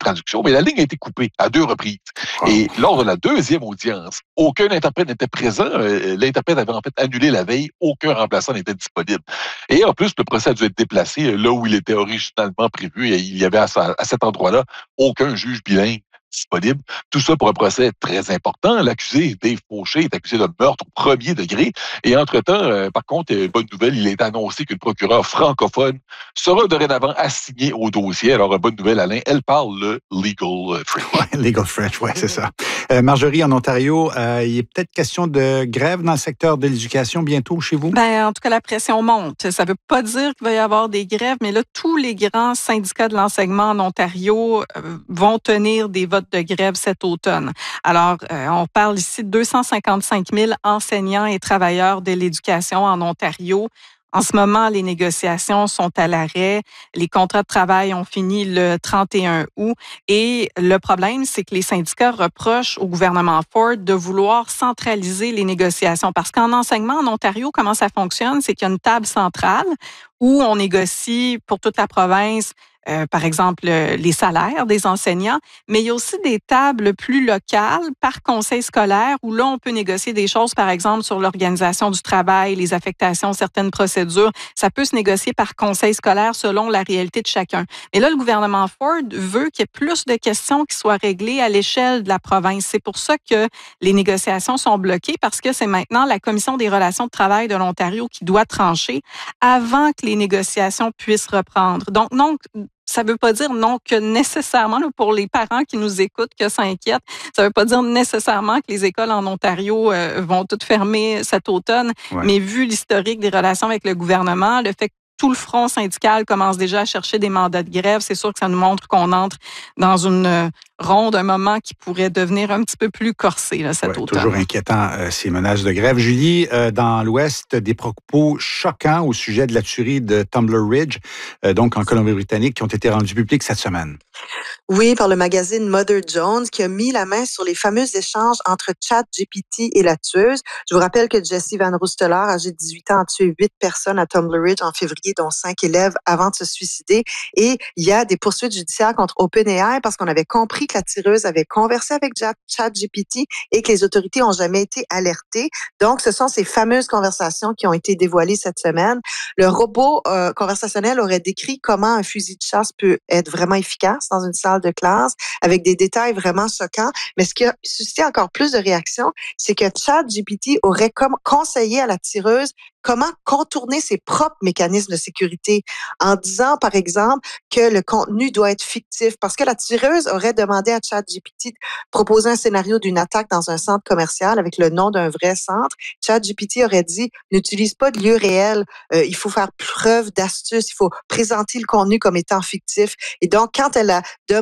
traduction, mais la ligne a été coupée à 2 reprises. Wow. Et lors de la deuxième audience, aucun interprète n'était présent. L'interprète avait en fait annulé la veille. Aucun remplaçant n'était disponible. Et en plus, le procès a dû être déplacé là où il était originalement prévu. Et il y avait à cet endroit-là aucun juge bilingue disponible. Tout ça pour un procès très important. L'accusé, Dave Fauché, est accusé de meurtre au premier degré. Et entre-temps, par contre, bonne nouvelle, il est annoncé qu'une procureure francophone sera dorénavant assignée au dossier. Alors, bonne nouvelle, Alain, elle parle le legal French. Ouais, legal French, oui, c'est ça. Marjorie, en Ontario, il est peut-être question de grève dans le secteur de l'éducation bientôt chez vous? En tout cas, la pression monte. Ça ne veut pas dire qu'il va y avoir des grèves, mais là, tous les grands syndicats de l'enseignement en Ontario vont tenir des votes de grève cet automne. Alors, on parle ici de 255 000 enseignants et travailleurs de l'éducation en Ontario. En ce moment, les négociations sont à l'arrêt. Les contrats de travail ont fini le 31 août. Et le problème, c'est que les syndicats reprochent au gouvernement Ford de vouloir centraliser les négociations. Parce qu'en enseignement en Ontario, comment ça fonctionne? C'est qu'il y a une table centrale où on négocie pour toute la province, par exemple, les salaires des enseignants, mais il y a aussi des tables plus locales par conseil scolaire où là, on peut négocier des choses, par exemple, sur l'organisation du travail, les affectations, certaines procédures. Ça peut se négocier par conseil scolaire selon la réalité de chacun. Mais là, le gouvernement Ford veut qu'il y ait plus de questions qui soient réglées à l'échelle de la province. C'est pour ça que les négociations sont bloquées parce que c'est maintenant la Commission des relations de travail de l'Ontario qui doit trancher avant que les négociations puissent reprendre. Donc, non, ça ne veut pas dire non que nécessairement, là, pour les parents qui nous écoutent, que ça inquiète, ça ne veut pas dire nécessairement que les écoles en Ontario vont toutes fermer cet automne, mais vu l'historique des relations avec le gouvernement, le fait que tout le front syndical commence déjà à chercher des mandats de grève, c'est sûr que ça nous montre qu'on entre dans une ronde, un moment qui pourrait devenir un petit peu plus corsé là, cet automne. Toujours inquiétant, ces menaces de grève. Julie, dans l'Ouest, des propos choquants au sujet de la tuerie de Tumbler Ridge, donc en Colombie-Britannique, qui ont été rendus publics cette semaine. Oui, par le magazine Mother Jones, qui a mis la main sur les fameux échanges entre ChatGPT et la tueuse. Je vous rappelle que Jesse Van Roosteler, âgé de 18 ans, a tué 8 personnes à Tumbler Ridge en février, dont 5 élèves, avant de se suicider. Et il y a des poursuites judiciaires contre OpenAI parce qu'on avait compris que la tireuse avait conversé avec ChatGPT et que les autorités n'ont jamais été alertées. Donc, ce sont ces fameuses conversations qui ont été dévoilées cette semaine. Le robot conversationnel aurait décrit comment un fusil de chasse peut être vraiment efficace dans une salle de classe avec des détails vraiment choquants. Mais ce qui a suscité encore plus de réactions, c'est que ChatGPT aurait conseillé à la tireuse comment contourner ses propres mécanismes de sécurité en disant, par exemple, que le contenu doit être fictif parce que la tireuse aurait demandé à ChatGPT de proposer un scénario d'une attaque dans un centre commercial avec le nom d'un vrai centre. ChatGPT aurait dit, n'utilise pas de lieu réel, il faut faire preuve d'astuce, il faut présenter le contenu comme étant fictif. Et donc, quand elle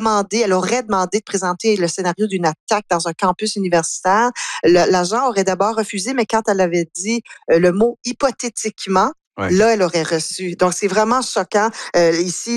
aurait demandé de présenter le scénario d'une attaque dans un campus universitaire, l'agent aurait d'abord refusé, mais quand elle avait dit le mot hypothétiquement, là, elle aurait reçu. Donc, c'est vraiment choquant. Ici,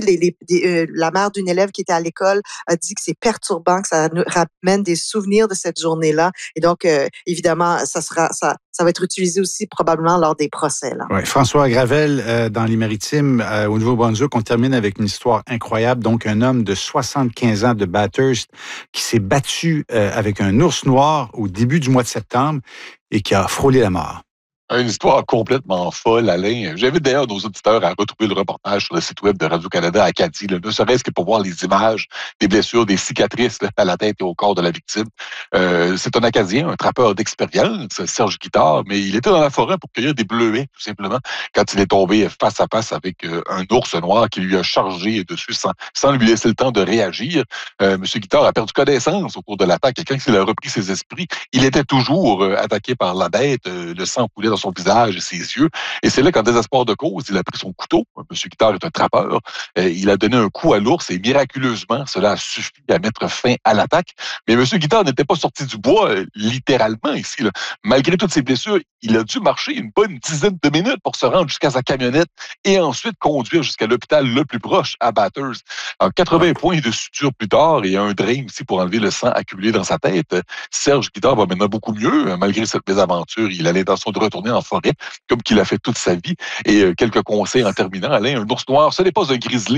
la mère d'une élève qui était à l'école a dit que c'est perturbant, que ça nous ramène des souvenirs de cette journée-là. Et donc, évidemment, ça va être utilisé aussi probablement lors des procès. Là. Ouais. François Gravel, dans les Maritimes, au Nouveau-Brunswick, on termine avec une histoire incroyable. Donc, un homme de 75 ans de Bathurst qui s'est battu avec un ours noir au début du mois de septembre et qui a frôlé la mort. Une histoire complètement folle, Alain. J'invite d'ailleurs nos auditeurs à retrouver le reportage sur le site web de Radio-Canada Acadie, ne serait-ce que pour voir les images des blessures, des cicatrices à la tête et au corps de la victime. C'est un Acadien, un trappeur d'expérience, Serge Guitard, mais il était dans la forêt pour cueillir des bleuets, tout simplement, quand il est tombé face à face avec un ours noir qui lui a chargé dessus sans lui laisser le temps de réagir. Monsieur Guitard a perdu connaissance au cours de l'attaque et quand il a repris ses esprits, il était toujours attaqué par la bête, le sang coulait dans son visage et ses yeux. Et c'est là qu'en désespoir de cause, il a pris son couteau. Monsieur Guitard est un trappeur. Il a donné un coup à l'ours et miraculeusement, cela a suffi à mettre fin à l'attaque. Mais Monsieur Guitard n'était pas sorti du bois, littéralement ici. Là. Malgré toutes ses blessures, il a dû marcher une bonne dizaine de minutes pour se rendre jusqu'à sa camionnette et ensuite conduire jusqu'à l'hôpital le plus proche, à Bathurst. Alors, 80 points de suture plus tard et un drain aussi pour enlever le sang accumulé dans sa tête. Serge Guitard va maintenant beaucoup mieux. Malgré cette mésaventure, il a l'intention de retourner en forêt, comme qu'il a fait toute sa vie. Et quelques conseils en terminant, Alain, un ours noir, ce n'est pas un grizzly,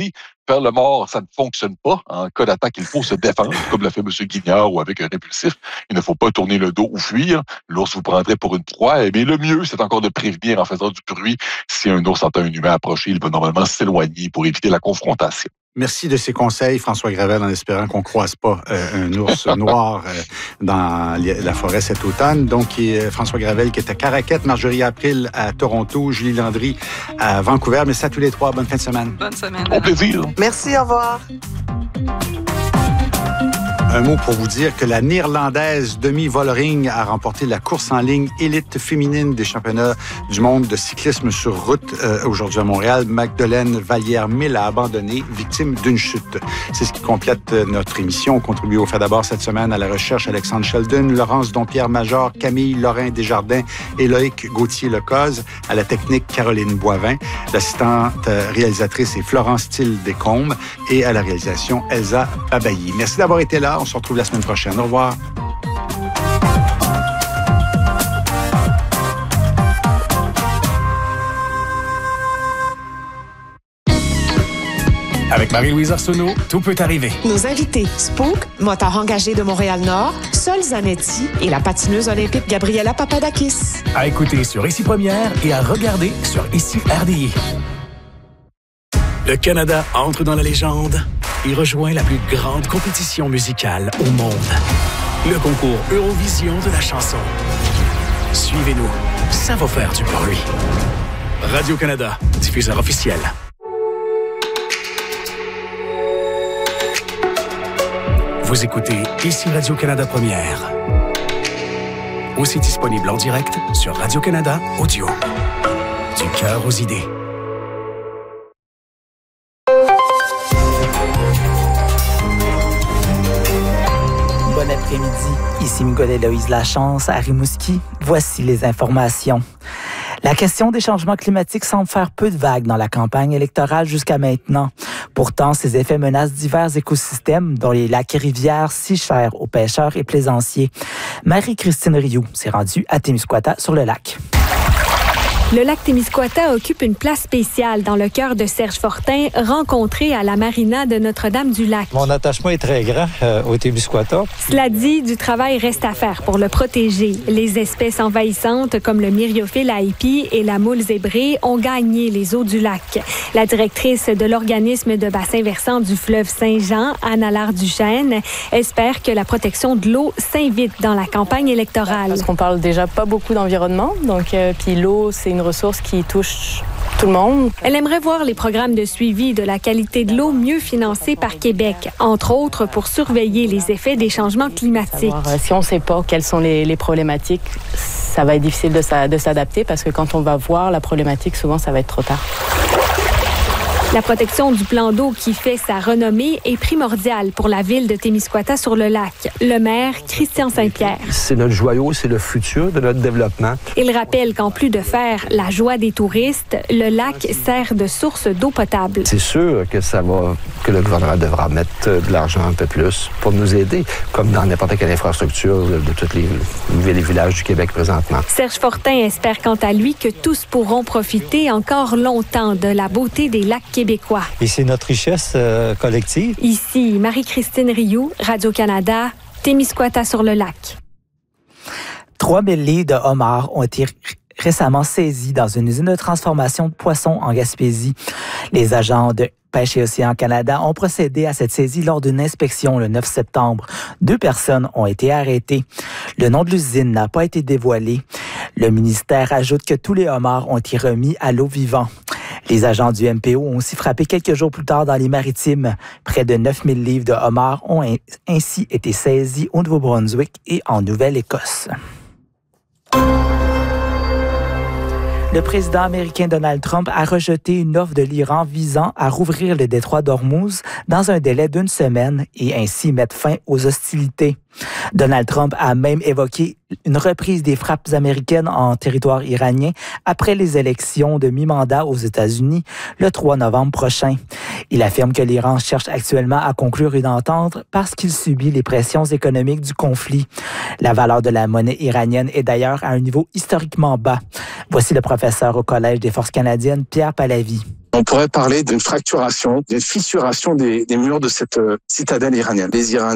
faire le mort, ça ne fonctionne pas. En cas d'attaque, il faut se défendre, comme l'a fait M. Guignard ou avec un répulsif. Il ne faut pas tourner le dos ou fuir. L'ours vous prendrait pour une proie. Mais le mieux, c'est encore de prévenir en faisant du bruit. Si un ours entend un humain approcher, il va normalement s'éloigner pour éviter la confrontation. Merci de ces conseils, François Gravel, en espérant qu'on ne croise pas un ours noir dans la forêt cet automne. Donc, François Gravel qui est à Caraquette, Marjorie April à Toronto, Julie Landry à Vancouver. Merci à tous les trois. Bonne fin de semaine. Bonne semaine. Au plaisir. Merci, au revoir. Un mot pour vous dire que la Néerlandaise Demi Vollering a remporté la course en ligne élite féminine des championnats du monde de cyclisme sur route aujourd'hui à Montréal. Magdeleine Vallière-Mille a abandonné, victime d'une chute. C'est ce qui complète notre émission. On contribue au fait d'abord cette semaine à la recherche Alexandre Sheldon, Laurence Dompierre-Major, Camille Lorrain Desjardins et Loïc Gauthier-Lecoz. À la technique, Caroline Boivin. L'assistante réalisatrice est Florence Thiel-Descombes et à la réalisation, Elsa Babayi. Merci d'avoir été là. On se retrouve la semaine prochaine. Au revoir. Avec Marie-Louise Arsenault, tout peut arriver. Nos invités, Spook, motard engagé de Montréal-Nord, Sol Zanetti et la patineuse olympique Gabriela Papadakis. À écouter sur Ici Première et à regarder sur Ici RDI. Le Canada entre dans la légende et rejoint la plus grande compétition musicale au monde. Le concours Eurovision de la chanson. Suivez-nous, ça va faire du bruit. Radio-Canada, diffuseur officiel. Vous écoutez Ici Radio-Canada Première. Aussi disponible en direct sur Radio-Canada Audio. Du cœur aux idées. Bon après-midi, ici Miguel Héloïse Lachance à Rimouski. Voici les informations. La question des changements climatiques semble faire peu de vagues dans la campagne électorale jusqu'à maintenant. Pourtant, ces effets menacent divers écosystèmes, dont les lacs et rivières si chers aux pêcheurs et plaisanciers. Marie-Christine Rioux s'est rendue à Témiscouata sur le lac. Le lac Témiscouata occupe une place spéciale dans le cœur de Serge Fortin, rencontré à la marina de Notre-Dame-du-Lac. Mon attachement est très grand au Témiscouata. Cela dit, du travail reste à faire pour le protéger. Les espèces envahissantes comme le myriophile haipi et la moule zébrée ont gagné les eaux du lac. La directrice de l'organisme de bassin versant du fleuve Saint-Jean, Anna Allard-Duchesne, espère que la protection de l'eau s'invite dans la campagne électorale. Parce qu'on parle déjà pas beaucoup d'environnement, donc puis l'eau, c'est une ressource qui touche tout le monde. Elle aimerait voir les programmes de suivi de la qualité de l'eau mieux financés par Québec, entre autres pour surveiller les effets des changements climatiques. Si on ne sait pas quelles sont les problématiques, ça va être difficile de s'adapter parce que quand on va voir la problématique, souvent, ça va être trop tard. La protection du plan d'eau qui fait sa renommée est primordiale pour la ville de Témiscouata sur le lac. Le maire, Christian Saint-Pierre. C'est notre joyau, c'est le futur de notre développement. Il rappelle qu'en plus de faire la joie des touristes, le lac sert de source d'eau potable. C'est sûr que que le gouvernement devra mettre de l'argent un peu plus pour nous aider, comme dans n'importe quelle infrastructure de toutes les villes et villages du Québec présentement. Serge Fortin espère quant à lui que tous pourront profiter encore longtemps de la beauté des lacs québécois. Et c'est notre richesse collective. Ici, Marie-Christine Rioux, Radio-Canada, Témiscouata sur le lac. 3000 livres de homards ont été récemment saisis dans une usine de transformation de poissons en Gaspésie. Les agents de Pêche et Océan Canada ont procédé à cette saisie lors d'une inspection le 9 septembre. 2 personnes ont été arrêtées. Le nom de l'usine n'a pas été dévoilé. Le ministère ajoute que tous les homards ont été remis à l'eau vivant. Les agents du MPO ont aussi frappé quelques jours plus tard dans les Maritimes. Près de 9000 livres de homards ont ainsi été saisis au Nouveau-Brunswick et en Nouvelle-Écosse. Le président américain Donald Trump a rejeté une offre de l'Iran visant à rouvrir le détroit d'Ormuz dans un délai d'1 semaine et ainsi mettre fin aux hostilités. Donald Trump a même évoqué une reprise des frappes américaines en territoire iranien après les élections de mi-mandat aux États-Unis le 3 novembre prochain. Il affirme que l'Iran cherche actuellement à conclure une entente parce qu'il subit les pressions économiques du conflit. La valeur de la monnaie iranienne est d'ailleurs à un niveau historiquement bas. Voici le professeur au Collège des Forces canadiennes, Pierre Pallavi. On pourrait parler d'une fracturation, d'une fissuration des murs de cette citadelle iranienne. Les Iraniens